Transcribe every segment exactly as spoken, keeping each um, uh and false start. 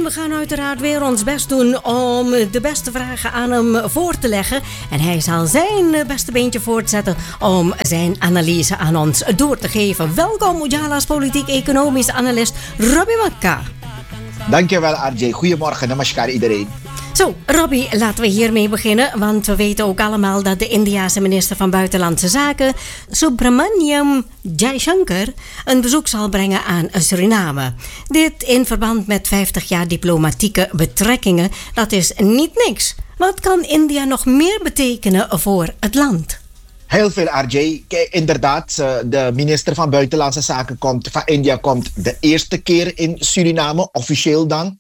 we gaan uiteraard weer ons best doen om de beste vragen aan hem voor te leggen. En hij zal zijn beste beentje voortzetten om zijn analyse aan ons door te geven. Welkom Ujala's politiek-economisch analist Robbie Makka. Dankjewel R J. Goedemorgen, namaskar iedereen. Zo, Robbie, laten we hiermee beginnen, want we weten ook allemaal dat de Indiase minister van Buitenlandse Zaken, Subrahmanyam Jaishankar, een bezoek zal brengen aan Suriname. Dit in verband met vijftig jaar diplomatieke betrekkingen. Dat is niet niks. Wat kan India nog meer betekenen voor het land? Heel veel, R J. Kijk, inderdaad, de minister van Buitenlandse Zaken komt, van India komt de eerste keer in Suriname, officieel dan.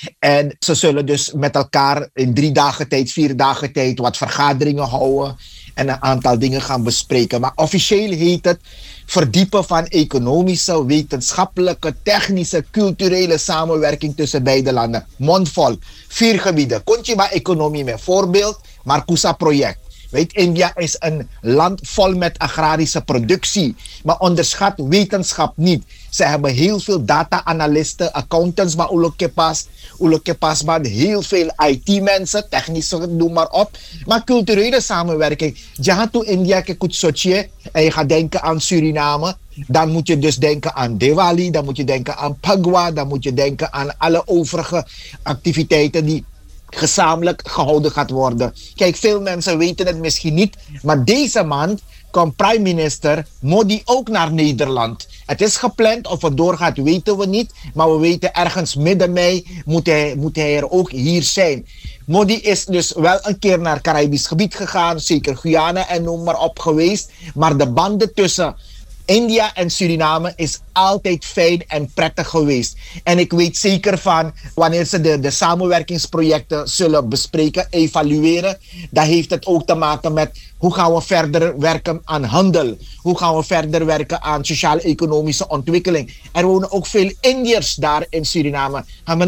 En ze zullen dus met elkaar in drie dagen tijd, vier dagen tijd wat vergaderingen houden en een aantal dingen gaan bespreken. Maar officieel heet het verdiepen van economische, wetenschappelijke, technische, culturele samenwerking tussen beide landen. Mondvol, vier gebieden. Kontiba economie met voorbeeld, Marcusa project. Weet, India is een land vol met agrarische productie, maar onderschat wetenschap niet. Ze hebben heel veel data-analysten, accountants, maar ulokepas, ulokepas, maar heel veel I T-mensen, technische, noem maar op. Maar culturele samenwerking. Jahatu India kekutsoche en je gaat denken aan Suriname. Dan moet je dus denken aan Diwali, dan moet je denken aan Phagwa, dan moet je denken aan alle overige activiteiten die gezamenlijk gehouden gaat worden. Kijk, veel mensen weten het misschien niet, maar deze maand komt prime minister Modi ook naar Nederland. Het is gepland, of het doorgaat weten we niet, maar we weten ergens midden mei moet hij, moet hij er ook hier zijn. Modi is dus wel een keer naar het Caribisch gebied gegaan, zeker Guyana en noem maar op geweest, maar de banden tussen India en Suriname is altijd fijn en prettig geweest. En ik weet zeker van, wanneer ze de, de samenwerkingsprojecten zullen bespreken, evalueren, dan heeft het ook te maken met hoe gaan we verder werken aan handel. Hoe gaan we verder werken aan sociaal-economische ontwikkeling. Er wonen ook veel Indiërs daar in Suriname.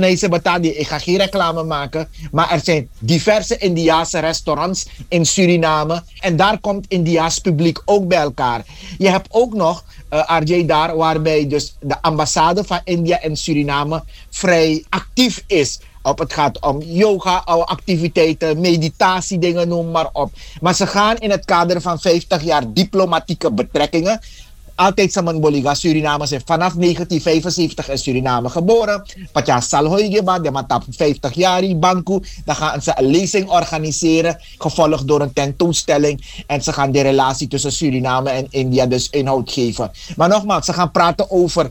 Ik ga geen reclame maken, maar er zijn diverse Indiase restaurants in Suriname. En daar komt Indiaas publiek ook bij elkaar. Je hebt ook nog Uh, R J daar, waarbij dus de ambassade van India en Suriname vrij actief is. Op het gaat om yoga, activiteiten, meditatie, dingen, noem maar op. Maar ze gaan in het kader van vijftig jaar diplomatieke betrekkingen. Altijd samen Boliga, Suriname zijn vanaf negentien vijfenzeventig in Suriname geboren. Patja Salhoigeba, de matap vijftig jaar in Banku. Dan gaan ze een lezing organiseren, gevolgd door een tentoonstelling. En ze gaan de relatie tussen Suriname en India dus inhoud geven. Maar nogmaals, ze gaan praten over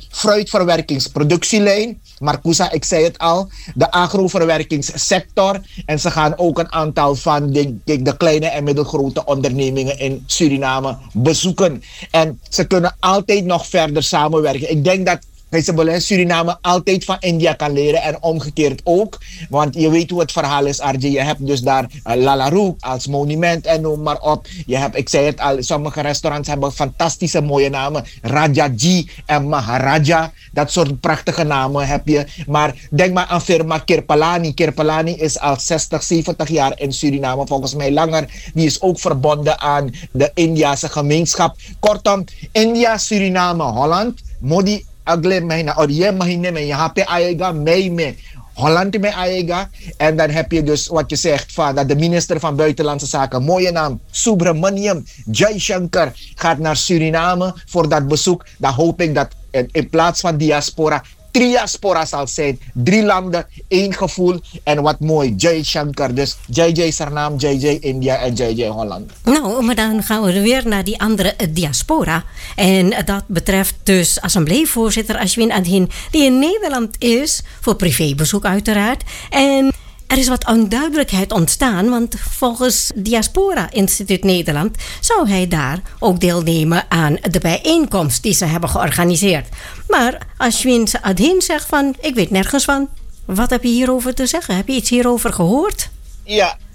fruitverwerkingsproductielijn. Marcusa, ik zei het al. De agroverwerkingssector. En ze gaan ook een aantal van de, de kleine en middelgrote ondernemingen in Suriname bezoeken. En ze kunnen altijd nog verder samenwerken. Ik denk dat Suriname altijd van India kan leren en omgekeerd ook. Want je weet hoe het verhaal is, R J. Je hebt dus daar uh, Lalaroe als monument en noem maar op. Je hebt, ik zei het al, sommige restaurants hebben fantastische mooie namen. Rajaji en Maharaja. Dat soort prachtige namen heb je. Maar denk maar aan firma Kirpalani. Kirpalani is al zestig, zeventig jaar in Suriname. Volgens mij langer. Die is ook verbonden aan de Indiase gemeenschap. Kortom, India, Suriname, Holland. Modi agle mahina orje mahine me यहाँ पे आएगा mei में Holland mee आएगा. En dan heb je dus wat je zegt van dat de minister van Buitenlandse Zaken, mooie naam, Subrahmanyam Jaishankar, gaat naar Suriname voor dat bezoek. Dan hoop ik dat in, in plaats van diaspora triaspora zal zijn. Drie landen, één gevoel en wat mooi. Jai Shankar. Dus Jai Jai Suriname, Jai Jai India en Jai Jai Holland. Nou, maar dan gaan we weer naar die andere diaspora. En dat betreft dus assembleevoorzitter Ashwin Adhin, die in Nederland is, voor privébezoek uiteraard. En er is wat onduidelijkheid ontstaan, want volgens Diaspora Instituut Nederland zou hij daar ook deelnemen aan de bijeenkomst die ze hebben georganiseerd. Maar Ashwin Adhin zegt van, ik weet nergens van. Wat heb je hierover te zeggen? Heb je iets hierover gehoord? Ja,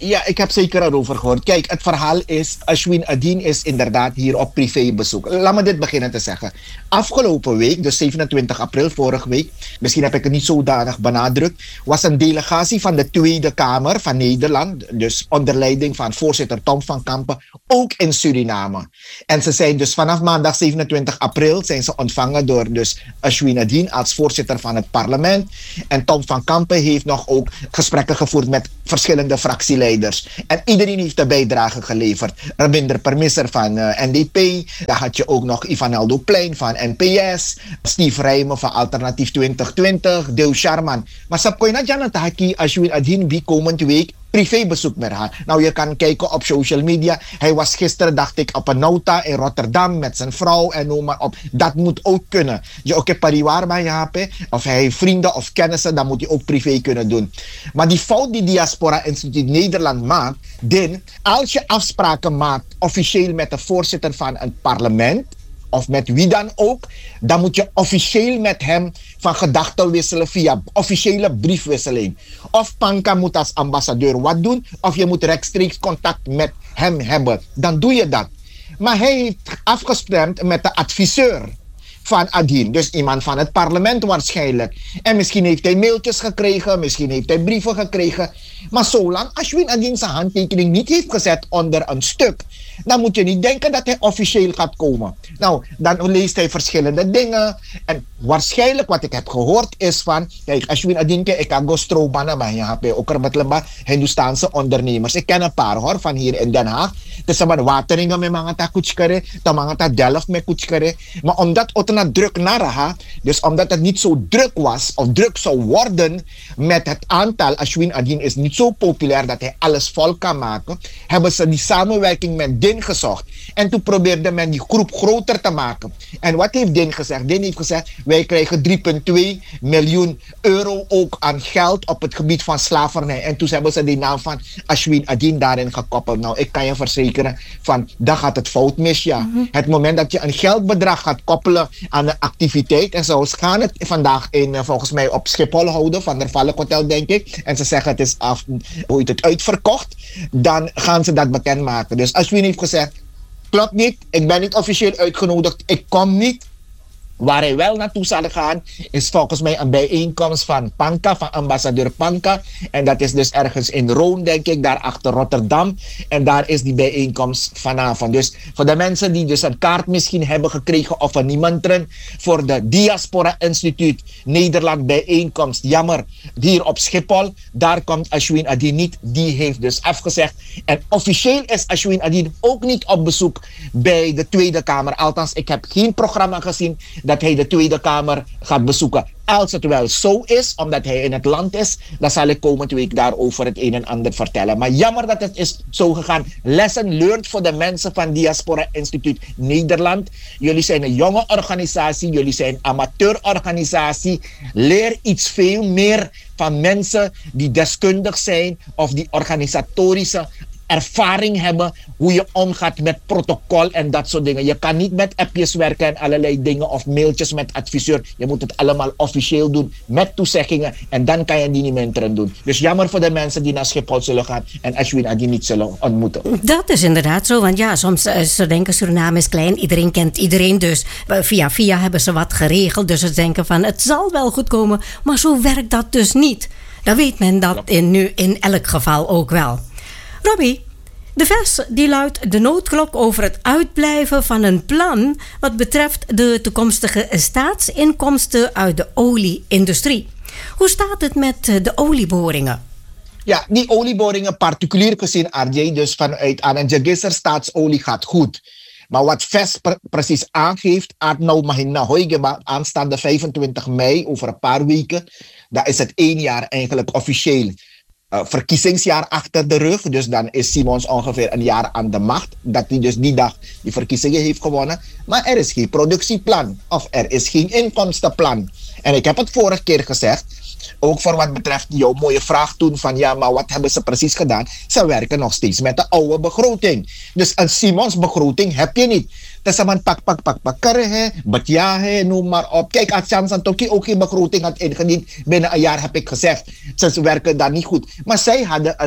Ja, ik heb zeker erover gehoord. Kijk, het verhaal is, Ashwin Adin is inderdaad hier op privébezoek. Laat me dit beginnen te zeggen. Afgelopen week, dus zevenentwintig april, vorige week, misschien heb ik het niet zodanig benadrukt, was een delegatie van de Tweede Kamer van Nederland, dus onder leiding van voorzitter Tom van Kampen, ook in Suriname. En ze zijn dus vanaf maandag zevenentwintig april zijn ze ontvangen door dus Ashwin Adin als voorzitter van het parlement. En Tom van Kampen heeft nog ook gesprekken gevoerd met verschillende fractieleiders. En iedereen heeft een bijdrage geleverd. Rabinder Permisser van uh, N D P. Daar had je ook nog Ivaneldo Plein van N P S. Steve Rijmen van Alternatief twintig twintig. Deo Sharman. Maar sapkoy na dyan ang tahaki Ashwin Adin wie komend week privébezoek met haar. Nou, je kan kijken op social media. Hij was gisteren, dacht ik, op een nota in Rotterdam met zijn vrouw en noem maar op. Dat moet ook kunnen. Je ook een pariwaar bij je hebt, of hij heeft vrienden of kennissen, dan moet hij ook privé kunnen doen. Maar die fout die Diaspora Instituut Nederland maakt, din, als je afspraken maakt officieel met de voorzitter van het parlement, of met wie dan ook, dan moet je officieel met hem van gedachten wisselen via officiële briefwisseling. Of Panka moet als ambassadeur wat doen, of je moet rechtstreeks contact met hem hebben. Dan doe je dat. Maar hij heeft afgestemd met de adviseur van Adin. Dus iemand van het parlement waarschijnlijk. En misschien heeft hij mailtjes gekregen, misschien heeft hij brieven gekregen. Maar zolang Ashwin Adin zijn handtekening niet heeft gezet onder een stuk, dan moet je niet denken dat hij officieel gaat komen. Nou, dan leest hij verschillende dingen. En waarschijnlijk wat ik heb gehoord is van, kijk, Ashwin Adin, ik kan go strobanen, maar je hebt ook er met laba Hindoestaanse ondernemers. Ik ken een paar hoor, van hier in Den Haag. Het is een wateringen met mga ta kutskere, ta mga ta Delft met kutskere. Maar omdat het na druk naraha, dus omdat het niet zo druk was, of druk zou worden met het aantal, Ashwin Adin is niet zo populair dat hij alles vol kan maken, hebben ze die samenwerking met Din gezocht. En toen probeerde men die groep groter te maken. En wat heeft Din gezegd? Din heeft gezegd, wij krijgen drie komma twee miljoen euro ook aan geld op het gebied van slavernij. En toen hebben ze die naam van Ashwin Adin daarin gekoppeld. Nou, ik kan je verzekeren, van, dan gaat het fout mis, ja. Mm-hmm. Het moment dat je een geldbedrag gaat koppelen aan de activiteit, en zo gaan het vandaag in, volgens mij op Schiphol houden, van der Valk Hotel, denk ik. En ze zeggen het is af, hoe heet het, uitverkocht. Dan gaan ze dat bekendmaken. Dus Ashwin heeft gezegd, klopt niet, ik ben niet officieel uitgenodigd, ik kom niet. Waar hij wel naartoe zal gaan, is volgens mij een bijeenkomst van Panka, van ambassadeur Panka. En dat is dus ergens in Roon, denk ik, daar achter Rotterdam. En daar is die bijeenkomst vanavond. Dus voor de mensen die dus een kaart misschien hebben gekregen of een niemandren voor de Diaspora Instituut Nederland bijeenkomst, jammer, hier op Schiphol, daar komt Ashwin Adin niet. Die heeft dus afgezegd. En officieel is Ashwin Adin ook niet op bezoek bij de Tweede Kamer. Althans, ik heb geen programma gezien dat hij de Tweede Kamer gaat bezoeken. Als het wel zo is, omdat hij in het land is, dan zal ik komende week daarover het een en ander vertellen. Maar jammer dat het is zo gegaan. Lesson learned voor de mensen van Diaspora Instituut Nederland. Jullie zijn een jonge organisatie, jullie zijn een amateurorganisatie. Leer iets veel meer van mensen die deskundig zijn of die organisatorische ervaring hebben hoe je omgaat met protocol en dat soort dingen. Je kan niet met appjes werken en allerlei dingen of mailtjes met adviseur. Je moet het allemaal officieel doen met toezeggingen en dan kan je die niet meer doen. Dus jammer voor de mensen die naar Schiphol zullen gaan en Ashwin Adin niet zullen ontmoeten. Dat is inderdaad zo, want ja, soms uh, ze denken Suriname is klein, iedereen kent iedereen, dus uh, via via hebben ze wat geregeld. Dus ze denken van het zal wel goed komen, maar zo werkt dat dus niet. Dan weet men dat in, nu in elk geval ook wel. Robbie, de vers die luidt de noodklok over het uitblijven van een plan wat betreft de toekomstige staatsinkomsten uit de olie-industrie. Hoe staat het met de olieboringen? Ja, die olieboringen particulier gezien, R J, dus vanuit Ananjagisser staatsolie gaat goed. Maar wat V E S pre- precies aangeeft, aard nou Mahina Hoigeba, aanstaande vijfentwintig mei, over een paar weken, dat is het één jaar eigenlijk officieel Uh, verkiezingsjaar achter de rug. Dus dan is Simons ongeveer een jaar aan de macht. Dat hij dus die dag die verkiezingen heeft gewonnen. Maar er is geen productieplan. Of er is geen inkomstenplan. En ik heb het vorige keer gezegd. Ook voor wat betreft jouw mooie vraag toen van ja, maar wat hebben ze precies gedaan? Ze werken nog steeds met de oude begroting. Dus een Simons begroting heb je niet. Dat is een pak, pak, pak, pak, karre, batjahe, noem maar op. Kijk, als Jan Santoki ook geen begroting had ingediend, binnen een jaar heb ik gezegd, ze werken daar niet goed. Maar zij hadden een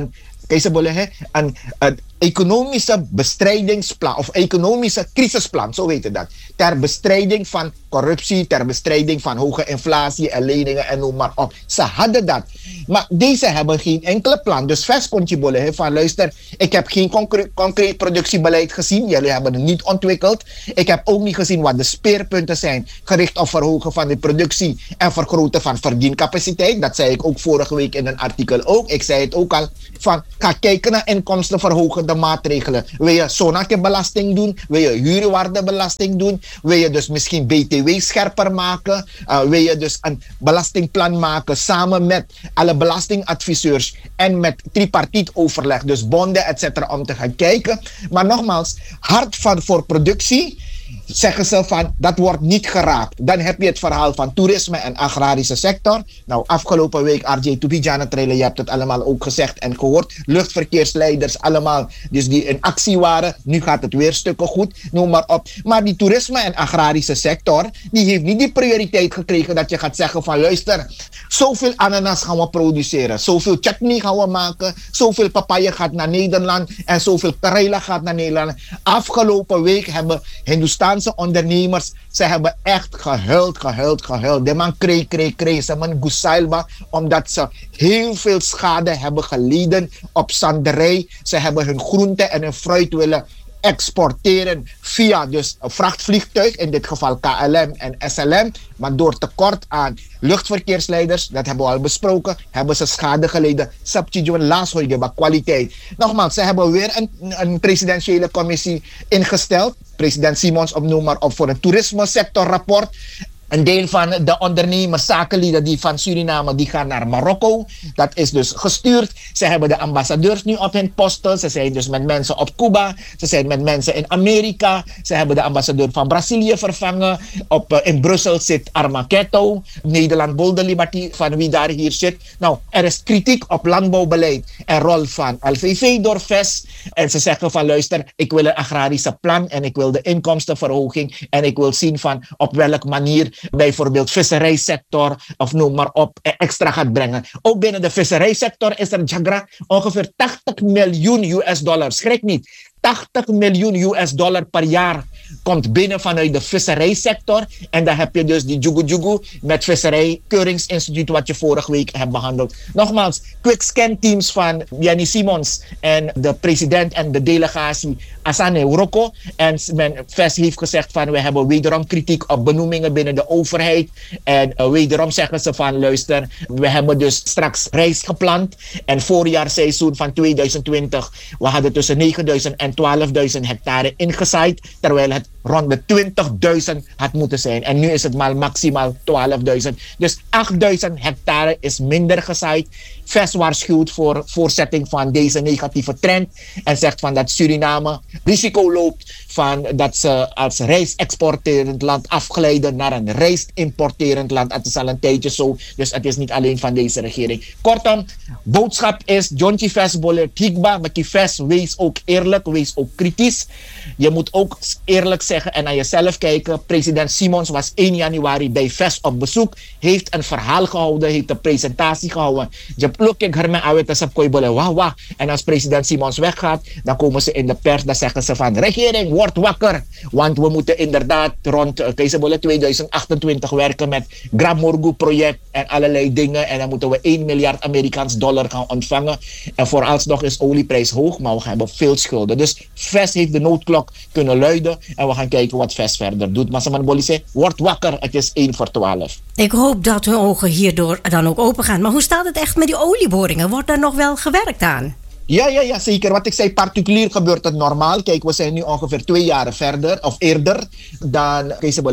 Keizerbole, een, een economische bestrijdingsplan of economische crisisplan, zo heet het dat. Ter bestrijding van corruptie, ter bestrijding van hoge inflatie en leningen en noem maar op. Ze hadden dat. Maar deze hebben geen enkele plan. Dus Ves kon je bollen van luister, ik heb geen concre- concreet productiebeleid gezien. Jullie hebben het niet ontwikkeld. Ik heb ook niet gezien wat de speerpunten zijn gericht op verhogen van de productie en vergroten van verdiencapaciteit. Dat zei ik ook vorige week in een artikel ook. Ik zei het ook al van ga kijken naar inkomstenverhogende maatregelen. Wil je Sonakebelasting doen? Wil je huurwaardebelasting doen? Wil je dus misschien B T W scherper maken? Uh, wil je dus een belastingplan maken samen met alle belastingadviseurs en met tripartiet overleg, dus bonden, et cetera, om te gaan kijken. Maar nogmaals, hard van voor productie, zeggen ze van dat wordt niet geraakt. Dan heb je het verhaal van toerisme en agrarische sector. Nou, afgelopen week R J Tubijana Trailer, je hebt het allemaal ook gezegd en gehoord. Luchtverkeersleiders allemaal, dus die in actie waren. Nu gaat het weer stukken goed, noem maar op. Maar die toerisme en agrarische sector, die heeft niet die prioriteit gekregen dat je gaat zeggen van luister, zoveel ananas gaan we produceren, zoveel chutney gaan we maken, zoveel papaya gaat naar Nederland en zoveel karela gaat naar Nederland. Afgelopen week hebben Hindoestaanse ondernemers, ze hebben echt gehuild, gehuild, gehuild. De man kreeg, kreeg, kreeg, ze man gusailba, omdat ze heel veel schade hebben geleden op zanderij. Ze hebben hun groenten en hun fruit willen exporteren via dus een vrachtvliegtuig, in dit geval K L M en S L M. Maar door tekort aan luchtverkeersleiders, dat hebben we al besproken, hebben ze schade geleden. Substitution last kwaliteit. Nogmaals, ze hebben weer een, een presidentiële commissie ingesteld. President Simons op noem maar op voor een toerisme sectorrapport. Een deel van de ondernemers, zakenlieden die van Suriname, die gaan naar Marokko. Dat is dus gestuurd. Ze hebben de ambassadeurs nu op hun posten. Ze zijn dus met mensen op Cuba. Ze zijn met mensen in Amerika. Ze hebben de ambassadeur van Brazilië vervangen. Op, uh, in Brussel zit Armaketo. Nederland Bolde Liberty, van wie daar hier zit. Nou, er is kritiek op landbouwbeleid en rol van L V V door Ves. En ze zeggen van luister, ik wil een agrarische plan en ik wil de inkomstenverhoging. En ik wil zien van op welke manier bijvoorbeeld visserijsector of noem maar op extra gaat brengen. Ook binnen de visserijsector is er Jagra ongeveer tachtig miljoen U S dollar. Schrik niet. tachtig miljoen U S dollar per jaar komt binnen vanuit de visserijsector. En dan heb je dus die Jugu Jugu met Visserijkeuringsinstituut wat je vorige week hebt behandeld. Nogmaals, quick scan teams van Jenny Simons en de president en de delegatie Asane Uroko. En men, Ves heeft gezegd van we hebben wederom kritiek op benoemingen binnen de overheid. En uh, wederom zeggen ze van luister, we hebben dus straks reis gepland. En voorjaarseizoen van tweeduizend twintig, we hadden tussen negenduizend en twaalfduizend hectare ingezaaid, terwijl het rond de twintigduizend had moeten zijn. En nu is het maar maximaal twaalfduizend. Dus achtduizend hectare is minder gezaaid. Ves waarschuwt voor voortzetting van deze negatieve trend en zegt van dat Suriname risico loopt van dat ze als rijst-exporterend land afglijden naar een rijst-importerend land. Het is al een tijdje zo, dus het is niet alleen van deze regering. Kortom, boodschap is Jontje Ves Bolle Tigba, maar die Ves, wees ook eerlijk, wees ook kritisch. Je moet ook eerlijk zeggen en naar jezelf kijken. President Simons was één januari bij Ves op bezoek, heeft een verhaal gehouden, heeft een presentatie gehouden. Je pluk ik herme awet op koibolle wah wah. En als president Simons weggaat, dan komen ze in de pers, dan zeggen ze van regering, word wakker. Want we moeten inderdaad rond uh, Keizerbole tweeduizend achtentwintig werken met Gramorgu project en allerlei dingen. En dan moeten we één miljard Amerikaans dollar gaan ontvangen. En vooralsnog is olieprijs hoog, maar we hebben veel schulden. Dus Ves heeft de noodklok kunnen luiden en we gaan kijken wat Ves verder doet. Maar Saman Bolli zei, word wakker, het is één voor twaalf. Ik hoop dat hun ogen hierdoor dan ook open gaan. Maar hoe staat het echt met die olieboringen? Wordt er nog wel gewerkt aan? Ja, ja, ja, zeker. Wat ik zei, particulier gebeurt het normaal. Kijk, we zijn nu ongeveer twee jaren verder, of eerder, dan,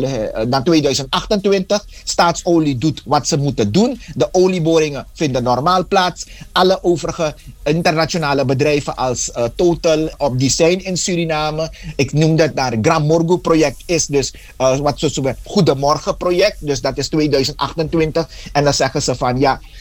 dan tweeduizend achtentwintig. Staatsolie doet wat ze moeten doen. De olieboringen vinden normaal plaats. Alle overige internationale bedrijven als uh, Total op die zijn in Suriname. Ik noem dat daar Gramorgu project is dus uh, wat ze Goedemorgen project. Dus dat is tweeduizend achtentwintig. En dan zeggen ze van ja, die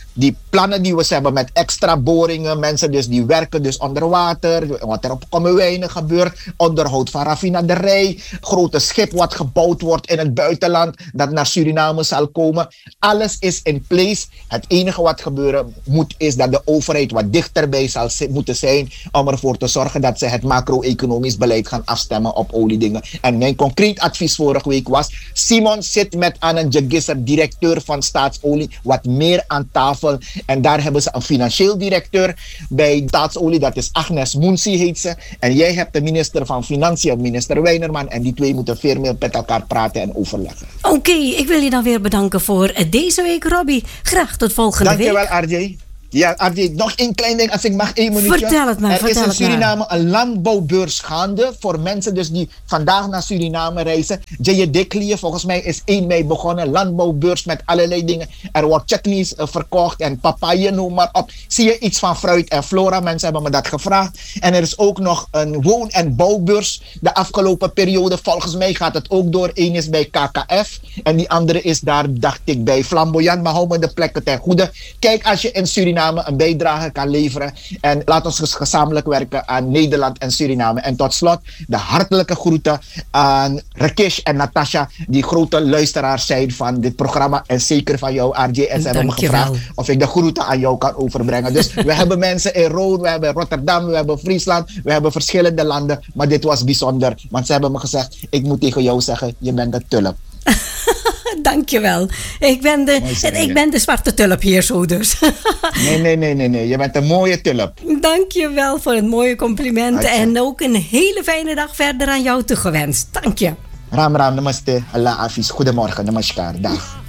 plannen die we hebben met extra boringen, mensen dus die werken dus onder water, wat er op Kommerwijnen gebeurt, onderhoud van raffinaderij, grote schip wat gebouwd wordt in het buitenland, dat naar Suriname zal komen. Alles is in place. Het enige wat gebeuren moet is dat de overheid wat dichterbij zal moeten zijn om ervoor te zorgen dat ze het macro-economisch beleid gaan afstemmen op oliedingen. En mijn concreet advies vorige week was, Simon zit met Anne Jagisser, directeur van Staatsolie, wat meer aan tafel. En daar hebben ze een financieel directeur bij Staatsolie, dat is Agnes Moensi heet ze. En jij hebt de minister van Financiën, minister Weinerman. En die twee moeten veel meer met elkaar praten en overleggen. Oké, okay, ik wil je dan weer bedanken voor deze week, Robbie. Graag tot volgende Dankjewel, week. Dankjewel, R J. Ja, R J, nog één klein ding als ik mag, één minuutje. Vertel het maar, er vertel is in het Suriname maar. een landbouwbeurs gaande voor mensen dus die vandaag naar Suriname reizen. J J Diklië, volgens mij is één mei begonnen, landbouwbeurs met allerlei dingen. Er wordt chutneys uh, verkocht en papayen, noem maar op. Zie je iets van fruit en flora? Mensen hebben me dat gevraagd. En er is ook nog een woon- en bouwbeurs de afgelopen periode. Volgens mij gaat het ook door. Eén is bij K K F en die andere is daar, dacht ik, bij Flamboyant. Maar hou me de plekken ten goede. Kijk, als je in Suriname een bijdrage kan leveren. En laat ons dus gezamenlijk werken aan Nederland en Suriname. En tot slot de hartelijke groeten aan Rakesh en Natasha, die grote luisteraars zijn van dit programma. En zeker van jou, R J. En ze hebben me gevraagd of ik de groeten aan jou kan overbrengen. Dus we hebben mensen in Rome, we hebben Rotterdam, we hebben Friesland, we hebben verschillende landen. Maar dit was bijzonder. Want ze hebben me gezegd, ik moet tegen jou zeggen, je bent de tulp. Dankjewel. Ik ben de, ik ben de zwarte tulp hier zo dus. nee, nee, nee, nee, nee. Je bent een mooie tulp. Dankjewel voor het mooie compliment. Uitje. En ook een hele fijne dag verder aan jou toegewenst. Dank je. Ram Ram, namaste. Allah Hafiz. Goedemorgen, namaskar. Dag.